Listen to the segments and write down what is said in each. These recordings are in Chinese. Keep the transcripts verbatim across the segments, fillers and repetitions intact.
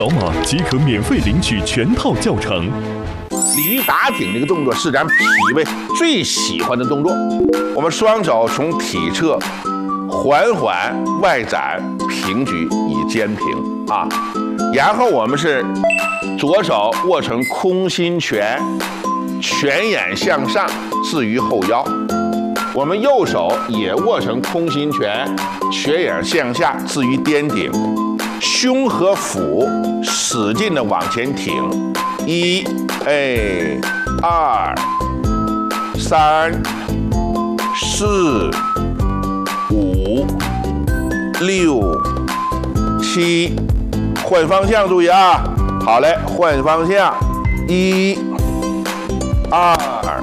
扫码即可免费领取全套教程。 鲤鱼打挺这个动作是咱脾胃最喜欢的动作。我们双手从体侧缓缓外展平举以肩平啊，然后我们是左手握成空心拳，拳眼向上置于后腰。我们右手也握成空心拳，拳眼向下置于颠顶，胸和腹使劲的往前挺。一，哎，二，三，四，五，六，七，换方向，注意啊！好嘞，换方向，一，二，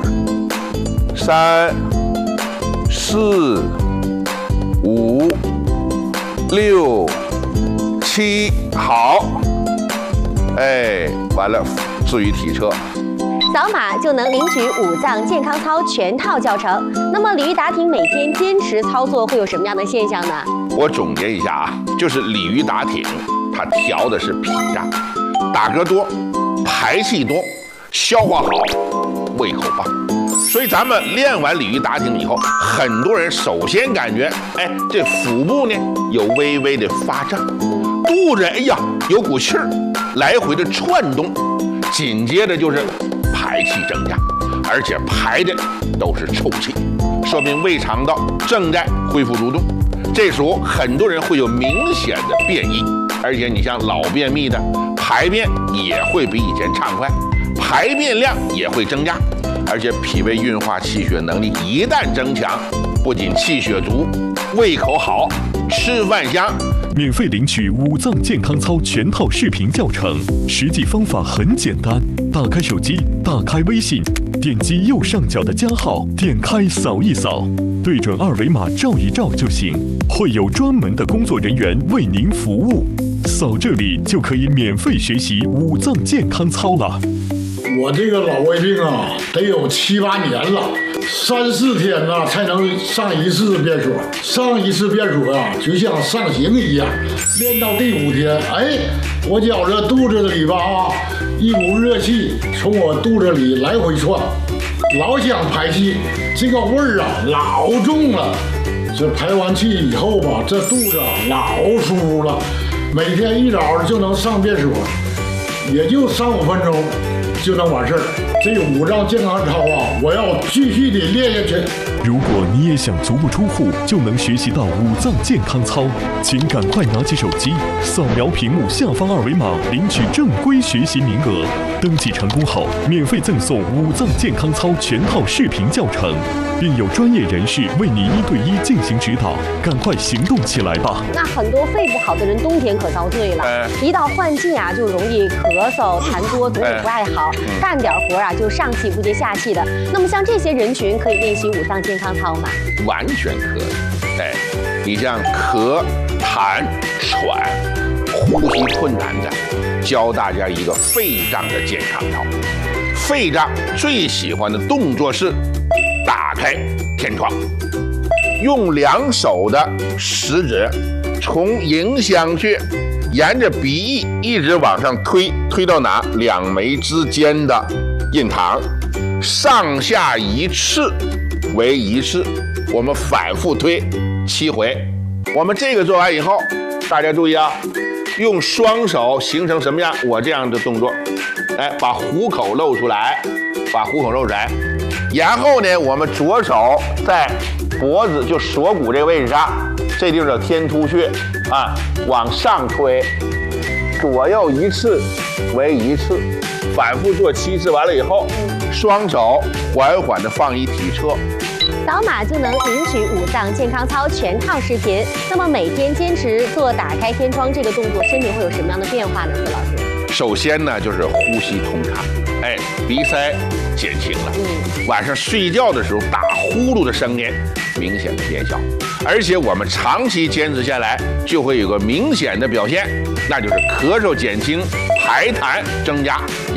三，四，五，六，七，好，哎，完了，置于体侧。 扫码就能领取五脏健康操全套教程。那么鲤鱼打挺每天坚持操作会有什么样的现象呢？ 我总结一下啊，就是鲤鱼打挺，它调的是脾脏，打嗝多，排气多，消化好，胃口棒。所以咱们练完鲤鱼打挺以后，很多人首先感觉，哎，这腹部呢有微微的发胀，肚子哎呀有股气儿来回的窜动，紧接着就是排气增加，而且排的都是臭气，说明胃肠道正在恢复蠕动。这时候很多人会有明显的便意，而且你像老便秘的，排便也会比以前畅快，排便量也会增加，而且脾胃运化气血能力一旦增强，不仅气血足，胃口好，吃饭香。 免费领取五脏健康操全套视频教程，实际方法很简单，打开手机，打开微信，点击右上角的加号，点开扫一扫，对准二维码照一照就行，会有专门的工作人员为您服务。扫这里就可以免费学习五脏健康操了。 我这个老胃病啊，得有七八年了，三四天呐才能上一次便所，上一次便所啊，就像上刑一样。练到第五天，哎，我觉着肚子里吧啊，一股热气从我肚子里来回窜，老想排气，这个味儿啊老重了。这排完气以后吧，这肚子啊老舒服了，每天一早就能上便所，也就三五分钟就能完事儿。这个五脏健康操啊，我要继续的练下去。 如果你也想足不出户就能学习到五脏健康操，请赶快拿起手机，扫描屏幕下方二维码，领取正规学习名额。登记成功后，免费赠送五脏健康操全套视频教程，并有专业人士为你一对一进行指导。赶快行动起来吧！ 那很多肺不好的人，冬天可遭罪了。 哎、 一到换季啊，就容易咳嗽、痰多，总也不爱好，哎、干点活啊就上气不接下气的。那么像这些人群，可以练习五脏健康操吗？ 完全可以。哎，你像咳、痰、喘、呼吸困难的，教大家一个肺脏的健康操。肺脏最喜欢的动作是打开天窗，用两手的食指从迎香穴沿着鼻翼一直往上推，推到哪？两眉之间的印堂，上下一次为一次，我们反复推七回。我们这个做完以后，大家注意啊，用双手形成什么样？我这样的动作，哎，把虎口露出来，把虎口露出来。然后呢，我们左手在脖子就锁骨这个位置上，这地方叫天突穴啊，往上推，左右一次为一次，反复做七次。完了以后，双手缓缓地放于体侧。 扫码就能领取五脏健康操全套视频。那么每天坚持做打开天窗这个动作，身体会有什么样的变化呢？孙老师？ 首先呢，就是呼吸通畅，哎，鼻塞减轻了。 嗯， 晚上睡觉的时候打呼噜的声音明显的减小，而且我们长期坚持下来，就会有个明显的表现，那就是咳嗽减轻，排痰增加，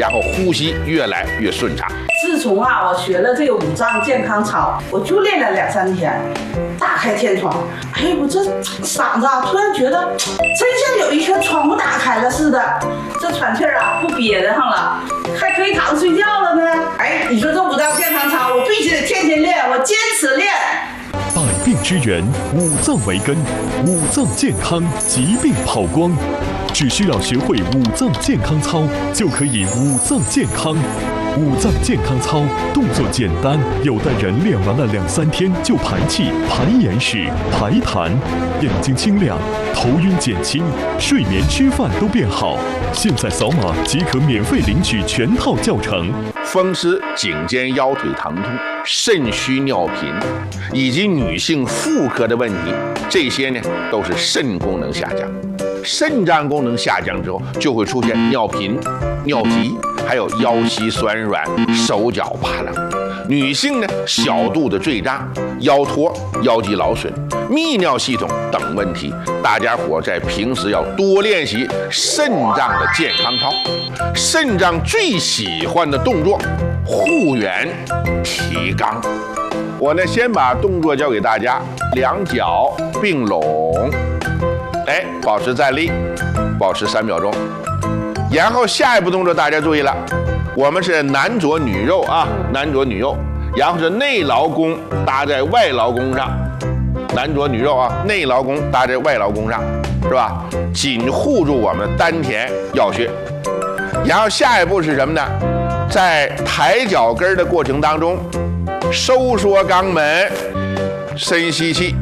然后呼吸越来越顺畅。 自从啊，我学了这个五脏健康操，我就练了两三天，打开天窗，哎，我这嗓子啊，突然觉得真像有一扇窗户打开了似的，这喘气儿啊不憋得上了，还可以躺着睡觉了呢。哎，你说这五脏健康操，我必须得天天练，我坚持练。 百病之源，五脏为根，五脏健康，疾病跑光。只需要学会五脏健康操，就可以五脏健康。五脏健康操动作简单，有的人练完了两三天就排气、排眼屎、排痰，眼睛清亮，头晕减轻，睡眠吃饭都变好。现在扫码即可免费领取全套教程。 风湿、颈肩腰腿疼痛、肾虚尿频，以及女性妇科的问题，这些呢都是肾功能下降。肾脏功能下降之后，就会出现尿频、尿急，还有腰膝酸软、手脚发冷。女性呢，小肚子坠胀、腰托、腰肌劳损、泌尿系统等问题，大家伙在平时要多练习肾脏的健康操。肾脏最喜欢的动作，护圆、提肛。我呢，先把动作教给大家，两脚并拢。哎，保持站立，保持三秒钟。然后下一步动作大家注意了，我们是男左女右啊，男左女右，然后是内劳宫搭在外劳宫上，男左女右啊，内劳宫搭在外劳宫上，是吧？紧护住我们丹田要穴。然后下一步是什么呢？在抬脚跟的过程当中，收缩肛门，深吸气。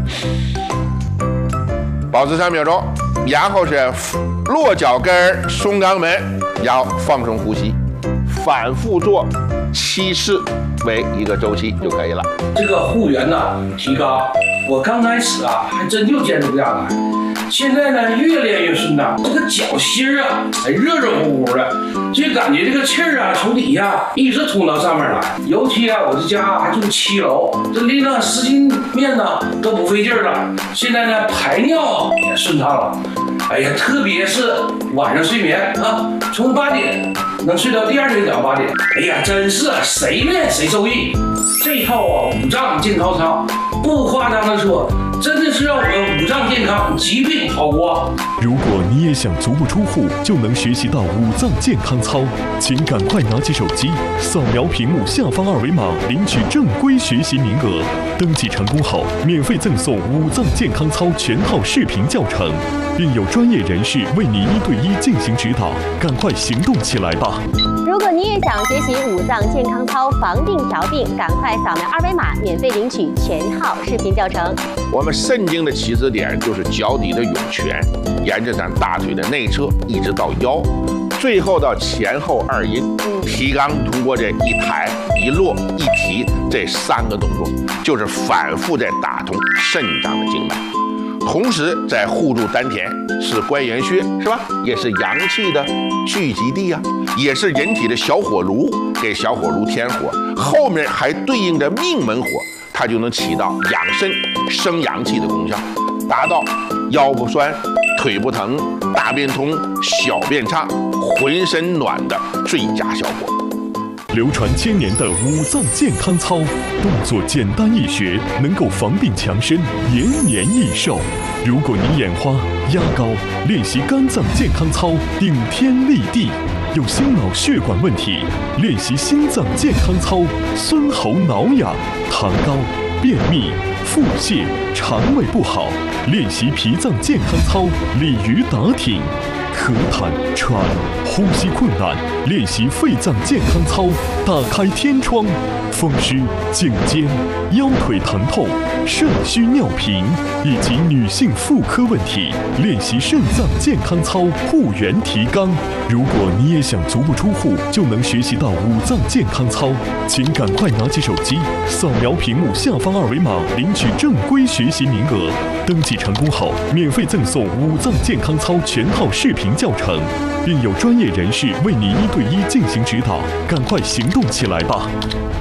保持三秒钟，然后是落脚跟、松肛门，然后放松呼吸，反复做七次为一个周期就可以了。 这个护圆呢，提肛，我刚开始啊还真就坚持不下来，现在呢越练越顺当，这个脚心啊还热热乎乎的，就感觉这个气儿啊从底下一直通到上面来。尤其啊我这家还住七楼，这拎了十斤面呢都不费劲儿了。现在呢排尿也顺畅了。哎呀，特别是晚上睡眠啊，从八点能睡到第二天早上八点。哎呀，真是谁练谁受益。这套啊五脏健康操，不夸张的说，真的是让我们五脏健康，疾病跑光。 如果你也想足不出户就能学习到五脏健康操，请赶快拿起手机，扫描屏幕下方二维码，领取正规学习名额。登记成功后，免费赠送五脏健康操全套视频教程，并有专业人士为你一对一进行指导。赶快行动起来吧！ 如果你也想学习五脏健康操，防病调病，赶快扫描二维码，免费领取全套视频教程。 我们肾经的起始点就是脚底的涌泉，沿着咱大腿的内侧一直到腰，最后到前后二阴。提肛通过这一抬、一落、一提这三个动作，就是反复在打通肾脏的经脉。同时在护住丹田，是关元穴，是吧？也是阳气的聚集地啊，也是人体的小火炉，给小火炉添火。后面还对应着命门火，它就能起到养肾、生阳气的功效，达到腰不酸、腿不疼、大便通、小便畅、浑身暖的最佳效果。 流传千年的五脏健康操，动作简单易学，能够防病强身，延年益寿。如果你眼花、压高，练习肝脏健康操，顶天立地；有心脑血管问题，练习心脏健康操，孙喉挠痒；痰高、便秘、腹泻、肠胃不好，练习脾脏健康操，鲤鱼打挺；咳痰、喘、呼吸困难，练习肺脏健康操，打开天窗；风湿、颈肩、腰腿疼痛、肾虚尿频以及女性妇科问题，练习肾脏健康操，护圆提肛。如果你也想足不出户就能学习到五脏健康操，请赶快拿起手机，扫描屏幕下方二维码，领取正规学习名额。登记成功后，免费赠送五脏健康操全套视频教程，并有专业人士为你一对一进行指导。赶快行动起来吧！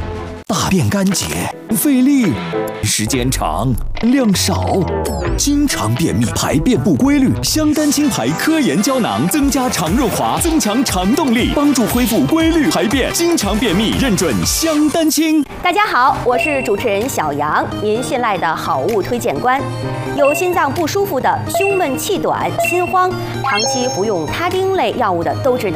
大便干结，费力，时间长，量少，经常便秘，排便不规律。香丹清排科研胶囊增加肠润滑，增强肠动力，帮助恢复规律排便。经常便秘认准香丹清。 大家好，我是主持人小杨，您信赖的好物推荐官。有心脏不舒服的、胸闷气短、心慌，长期服用他汀类药物的都知道。